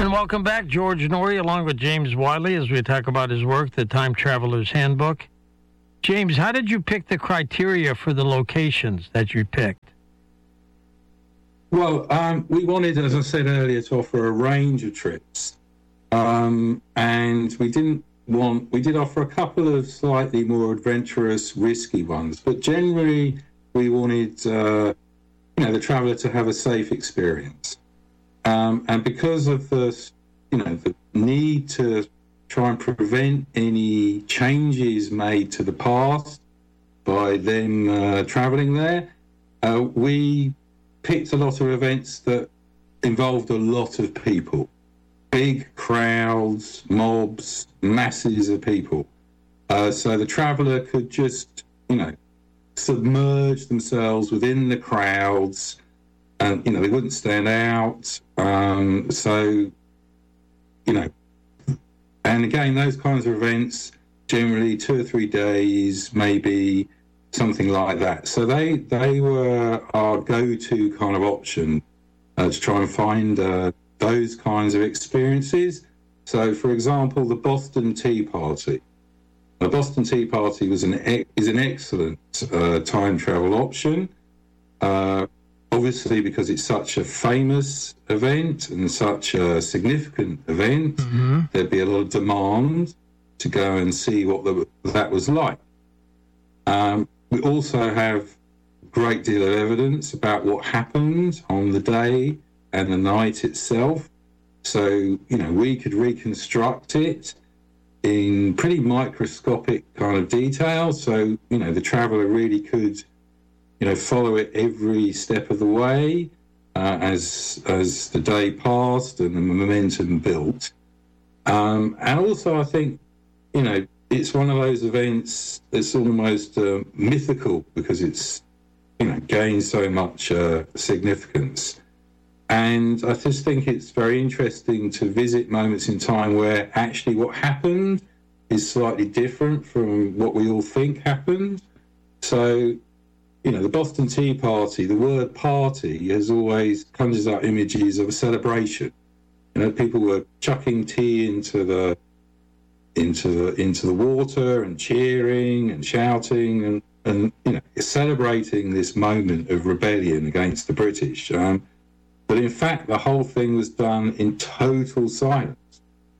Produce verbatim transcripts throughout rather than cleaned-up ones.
And welcome back, George Noory, along with James Wiley, as we talk about his work, The Time Traveler's Handbook. James, how did you pick the criteria for the locations that you picked? Well, um, we wanted, as I said earlier, to offer a range of trips. Um, and we didn't want, we did offer a couple of slightly more adventurous, risky ones. But generally, we wanted, uh, you know, the traveller to have a safe experience. Um, and because of the, you know, the need to try and prevent any changes made to the past by them uh, travelling there, uh, we picked a lot of events that involved a lot of people. Big crowds, mobs, masses of people. Uh, so the traveller could just, you know, submerge themselves within the crowds, and, you know, they wouldn't stand out. Um, so, you know, and again, those kinds of events, generally two or three days, maybe something like that. So they, they were our go-to kind of option uh, to try and find uh, those kinds of experiences. So, for example, the Boston Tea Party. The Boston Tea Party was an is an excellent uh, time travel option. Uh, obviously, because it's such a famous event and such a significant event, mm-hmm. there'd be a lot of demand to go and see what the, that was like. Um, we also have a great deal of evidence about what happened on the day and the night itself. So, you know, we could reconstruct it in pretty microscopic kind of detail. So, you know, the traveller really could, you know, follow it every step of the way uh, as as the day passed and the momentum built. Um, and also, I think, you know, it's one of those events that's almost uh, mythical because it's, you know, gained so much uh, significance. And I just think it's very interesting to visit moments in time where actually what happened is slightly different from what we all think happened. So, you know, the Boston Tea Party, the word party has always conjures up images of a celebration. You know, people were chucking tea into the into the into the water and cheering and shouting and, and you know, celebrating this moment of rebellion against the British. Um, But in fact, the whole thing was done in total silence,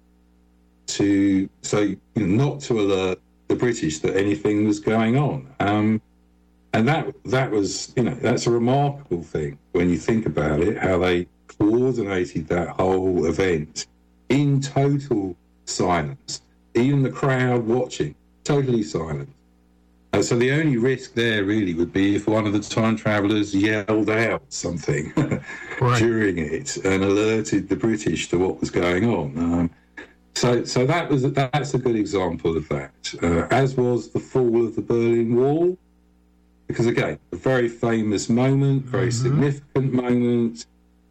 to so you know, not to alert the British that anything was going on. Um, and that that was, you know, that's a remarkable thing when you think about it, how they coordinated that whole event in total silence. Even the crowd watching, totally silent. Uh, so the only risk there really would be if one of the time travellers yelled out something right. during it and alerted the British to what was going on. Um, so, so that was that's a good example of that. Uh, as was the fall of the Berlin Wall, because again, a very famous moment, very mm-hmm. significant moment.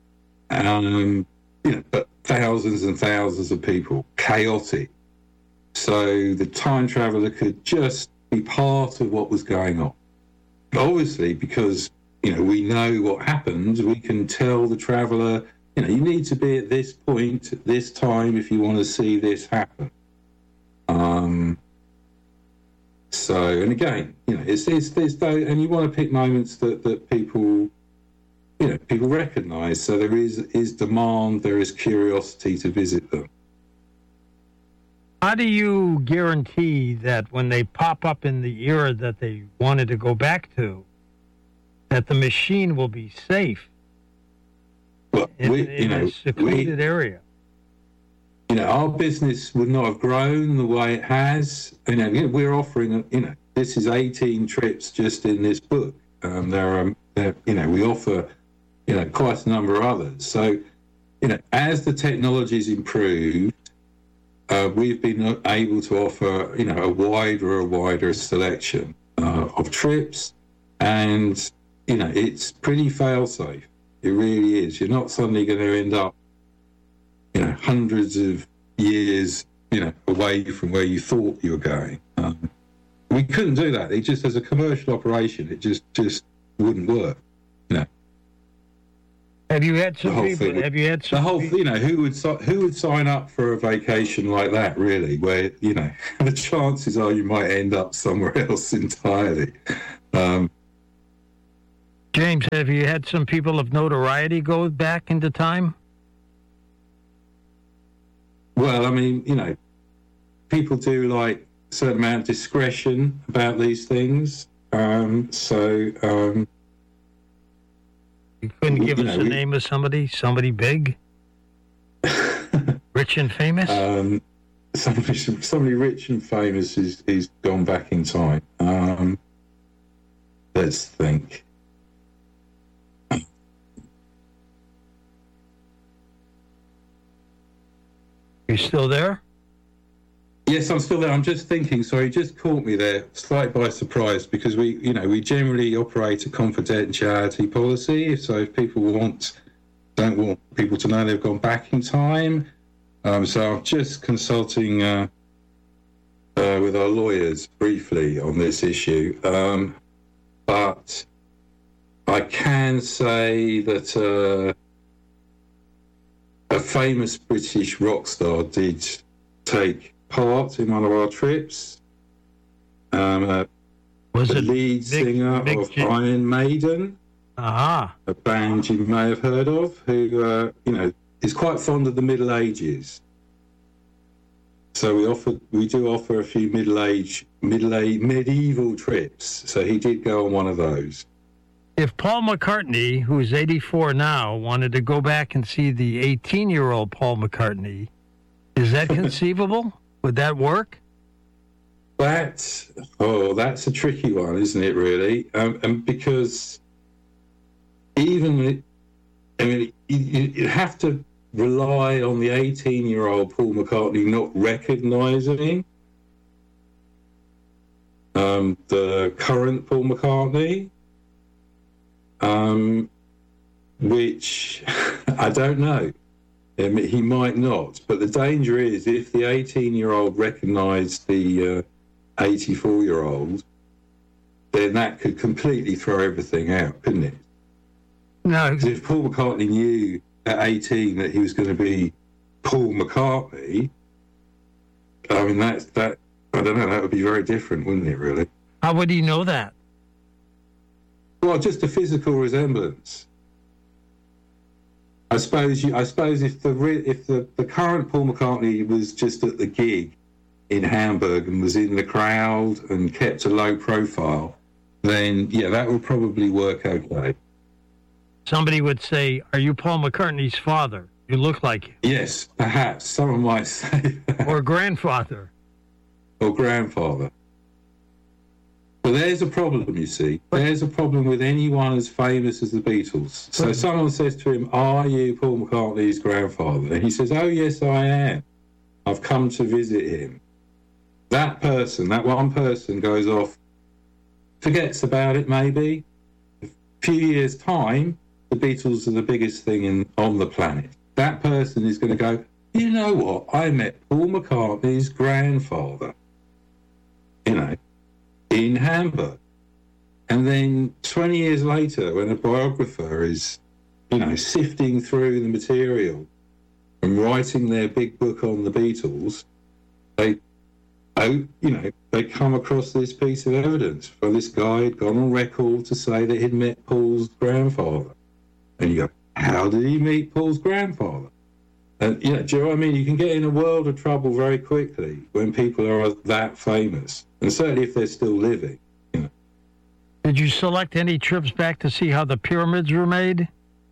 Um, you know, but thousands and thousands of people, chaotic. So the time traveller could just be part of what was going on. Obviously, because, you know, we know what happened, we can tell the traveller, you know, you need to be at this point at this time if you want to see this happen. Um, so, and again, you know, it's, it's, it's though, and you want to pick moments that, that people, you know, people recognise. So there is, is demand, there is curiosity to visit them. How do you guarantee that when they pop up in the era that they wanted to go back to, that the machine will be safe well, in, we, in you know, a secluded we, area? You know, our business would not have grown the way it has. You know, we're offering, you know, this is eighteen trips just in this book. Um, there are, there, you know, we offer, you know, quite a number of others. So, you know, as the technology's improved, Uh, we've been able to offer, you know, a wider, a wider selection uh, of trips, and you know, it's pretty fail-safe. It really is. You're not suddenly going to end up, you know, hundreds of years, you know, away from where you thought you were going. Um, we couldn't do that. It just, as a commercial operation, it just just wouldn't work. You know. Have you had some The whole people? thing- Have you had some? The whole, people- you know, who would si- who would sign up for a vacation like that? Really, where you know the chances are you might end up somewhere else entirely. Um, James, have you had some people of notoriety go back into time? well, I mean, you know, people do like a certain amount of discretion about these things. Um, so. Um, You couldn't We- give you us know, the we- name of somebody, somebody big, rich and famous. Um, somebody, somebody rich and famous is, is gone back in time. Um, let's think. You still there? Yes, I'm still there. I'm just thinking. Sorry, you just caught me there, slight by surprise, because we, you know, we generally operate a confidentiality policy. So if people want, don't want people to know they've gone back in time. Um, so I'm just consulting uh, uh, with our lawyers briefly on this issue. Um, but I can say that uh, a famous British rock star did take part in one of our trips. Um, uh, Was the it lead Mick- singer Mick of J- Iron Maiden, Aha. a band you may have heard of, who uh, you know is quite fond of the Middle Ages. So we offer, we do offer a few middle age, middle age, medieval trips. So he did go on one of those. If Paul McCartney, who's eighty-four now, wanted to go back and see the eighteen-year-old Paul McCartney, is that conceivable? Would that work? That, oh, that's a tricky one, isn't it, really? Um, and because even, I mean, you, you have to rely on the eighteen-year-old Paul McCartney not recognising um, the current Paul McCartney, um, which I don't know. I mean, he might not, but the danger is if the eighteen-year-old recognised the uh, eighty-four-year-old, then that could completely throw everything out, couldn't it? No. Because if Paul McCartney knew at eighteen that he was going to be Paul McCartney, I mean, that's, that, I don't know, that would be very different, wouldn't it, really? How would he know that? Well, just a physical resemblance. I suppose you, I suppose if the re- if the, the current Paul McCartney was just at the gig in Hamburg and was in the crowd and kept a low profile, then yeah, that would probably work okay. Somebody would say, "Are you Paul McCartney's father? You look like him." Yes, perhaps someone might say that. Or grandfather. Or grandfather. But there's a problem, you see. There's a problem with anyone as famous as the Beatles. So someone says to him, "Are you Paul McCartney's grandfather?" And he says, "Oh, yes, I am. I've come to visit him." That person, that one person goes off, forgets about it maybe. A few years' time, the Beatles are the biggest thing in, on the planet. That person is going to go, "You know what? I met Paul McCartney's grandfather." You know, in Hamburg. And then twenty years later, when a biographer is, you know, sifting through the material and writing their big book on the Beatles, they, oh, you know, they come across this piece of evidence for this guy had gone on record to say that he'd met Paul's grandfather. And you go, how did he meet Paul's grandfather? And, you know, do you know what I mean? You can get in a world of trouble very quickly when people are that famous. And certainly if they're still living, you know. Did you select any trips back to see how the pyramids were made?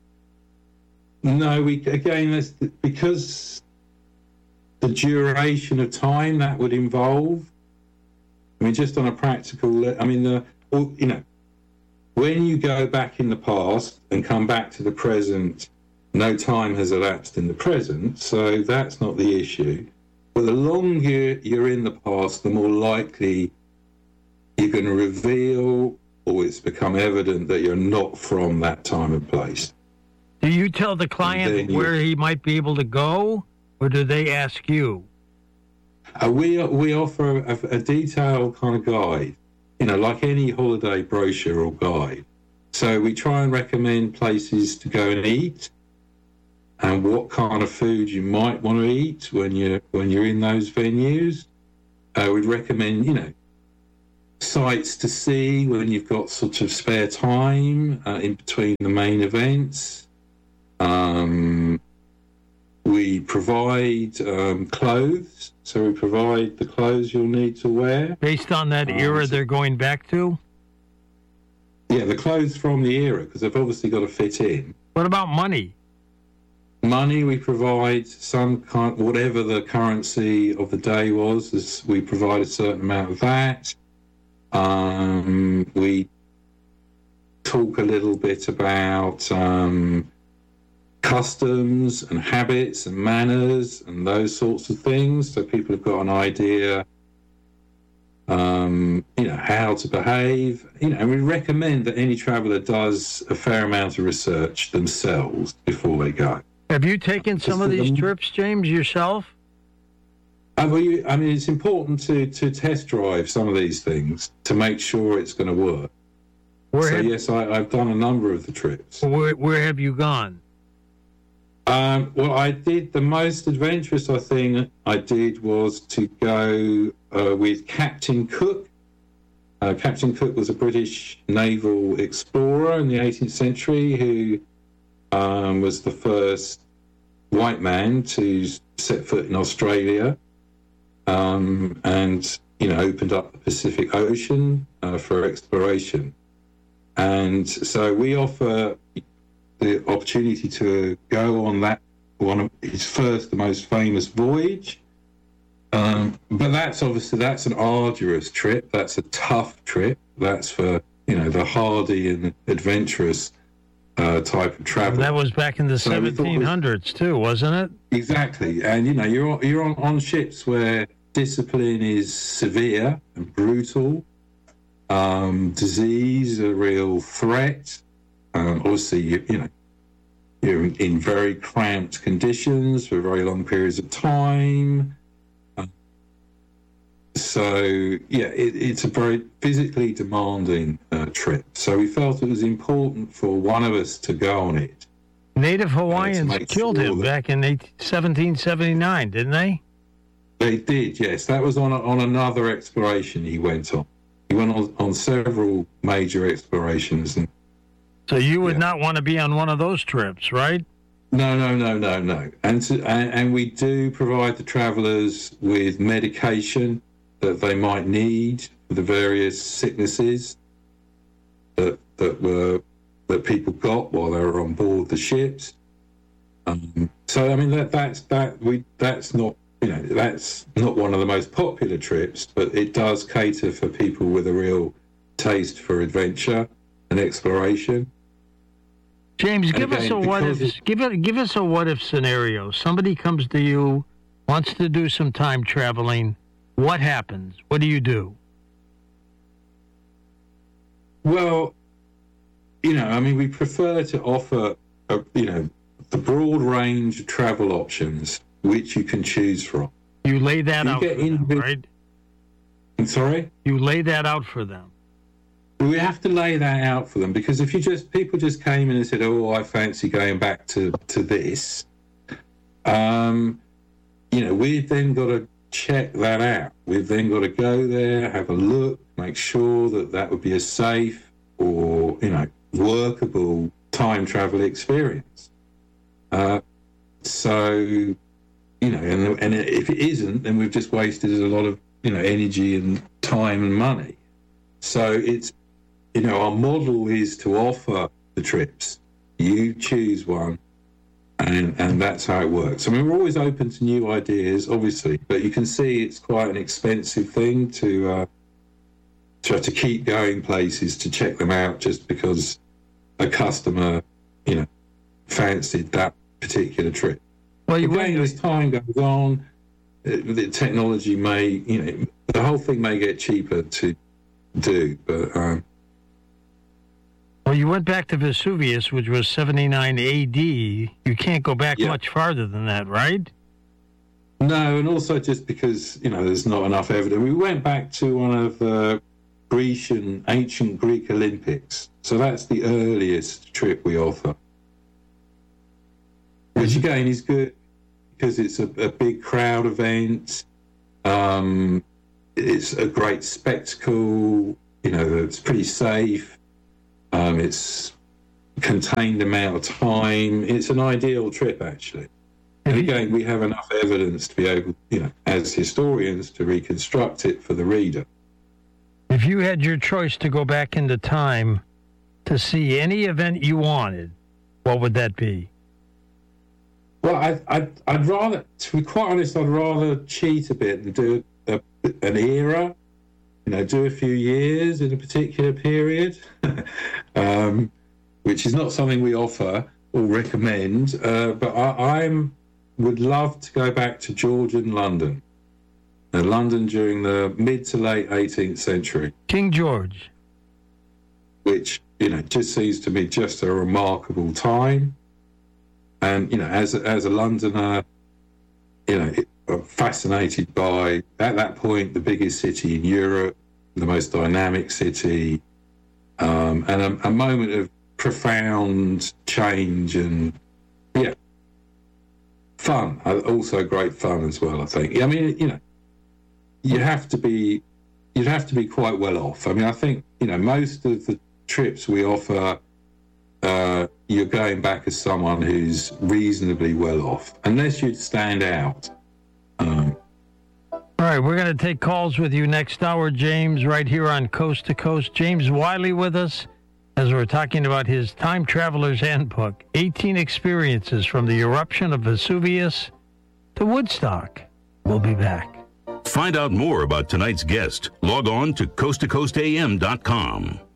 No, we again, that's because the duration of time that would involve. I mean, just on a practical, le- I mean, the you know, when you go back in the past and come back to the present, no time has elapsed in the present, so that's not the issue. But the longer you're in the past, the more likely you're going to reveal or it's become evident that you're not from that time and place. Do you tell the client you- where he might be able to go, or do they ask you? Uh, we we offer a, a detailed kind of guide, you know, like any holiday brochure or guide. So we try and recommend places to go and eat, and what kind of food you might want to eat when you're when you're in those venues. I would recommend, you know, sites to see when you've got sort of spare time uh, in between the main events. Um, we provide um, clothes, so we provide the clothes you'll need to wear. Based on that era um, they're going back to? Yeah, the clothes from the era, because they've obviously got to fit in. What about money? Money, we provide some kind, whatever the currency of the day was, is we provide a certain amount of that. Um, we talk a little bit about um, customs and habits and manners and those sorts of things, so people have got an idea, um, you know, how to behave. You know, and we recommend that any traveller does a fair amount of research themselves before they go. Have you taken some of these trips, James, yourself? Uh, well, you, I mean, it's important to, to test drive some of these things to make sure it's going to work. Where so, have, yes, I, I've done a number of the trips. Where, where have you gone? Um, well, I did, the most adventurous, I think, I did was to go uh, with Captain Cook. Uh, Captain Cook was a British naval explorer in the eighteenth century who um, was the first white man to set foot in Australia, um, and, you know, opened up the Pacific Ocean uh, for exploration. And so we offer the opportunity to go on that, one of his first, the most famous voyage. Um, but that's obviously, that's an arduous trip. That's a tough trip. That's for, you know, the hardy and adventurous Uh, type of travel. That was back in the so seventeen hundreds too, wasn't it? Exactly. And, you know, you're you're on, on ships where discipline is severe and brutal. Um, disease a real threat. Um, obviously, you, you know, you're in, in very cramped conditions for very long periods of time. Um, so, yeah, it, it's a very physically demanding uh, trip. So we felt it was important for one of us to go on it. Native Hawaiians uh, killed sure him back in seventeen seventy-nine, didn't they? They did, yes. That was on a, on another exploration he went on. He went on, on several major explorations. And, so you would yeah. not want to be on one of those trips, right? No, no, no, no, no. And, to, and, and we do provide the travellers with medication that they might need for the various sicknesses that that were that people got while they were on board the ships. Um, so I mean that that's that we that's not you know that's not one of the most popular trips, but it does cater for people with a real taste for adventure and exploration. James, and give again, us a what if it, give it give us a what if scenario. Somebody comes to you, wants to do some time traveling. What happens? What do you do? Well, you know, I mean, we prefer to offer, a, you know, the broad range of travel options which you can choose from. You lay that you out for them, right? I'm sorry? You lay that out for them. We have to lay that out for them because if you just, people just came in and said, oh, I fancy going back to, to this, um, you know, we've then got to check that out. We've then got to go there, have a look, make sure that that would be a safe or, you know, workable time travel experience. Uh, so, you know, and, and if it isn't, then we've just wasted a lot of, you know, energy and time and money. So it's, you know, our model is to offer the trips. You choose one. And, and that's how it works. I mean, we're always open to new ideas, obviously, but you can see it's quite an expensive thing to uh, try to keep going places to check them out just because a customer, you know, fancied that particular trip. Well, you Again, as time goes on, it, the technology may, you know, the whole thing may get cheaper to do, but... Um, Well, you went back to Vesuvius, which was seventy-nine A D. You can't go back yeah. much farther than that, right? No, and also just because, you know, there's not enough evidence. We went back to one of the Grecian, ancient Greek Olympics. So that's the earliest trip we offer. which again is good because it's a, a big crowd event. Um, it's a great spectacle. You know, it's pretty safe. Um, it's contained amount of time. It's an ideal trip, actually. And again, we have enough evidence to be able, you know, as historians, to reconstruct it for the reader. If you had your choice to go back into time to see any event you wanted, what would that be? Well, I, I'd, I'd rather, to be quite honest, I'd rather cheat a bit and do a, an era, you know, do a few years in a particular period, um, which is not something we offer or recommend. Uh, but I I'm, would love to go back to Georgian London, uh, London during the mid to late eighteenth century. King George. Which, you know, just seems to be just a remarkable time. And, you know, as a, as a Londoner, you know, it, I'm fascinated by, at that point, the biggest city in Europe, the most dynamic city, um, and a, a moment of profound change and, yeah, fun. Also great fun as well, I think. I mean, you know, you have to be, you'd have to be quite well off. I mean, I think, you know, most of the trips we offer, uh, you're going back as someone who's reasonably well off, unless you'd stand out. Um, All right, we're going to take calls with you next hour, James, right here on Coast to Coast. James Wiley with us as we're talking about his Time Traveler's Handbook, eighteen experiences from the eruption of Vesuvius to Woodstock. We'll be back. Find out more about tonight's guest. Log on to coast to coast a m dot com.